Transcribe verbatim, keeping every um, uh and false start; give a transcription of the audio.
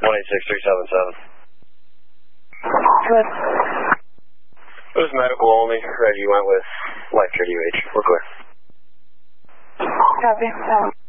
one eight six three seven seven. Good. It was medical only. Reggie went with life care D U H. We're clear. Copy.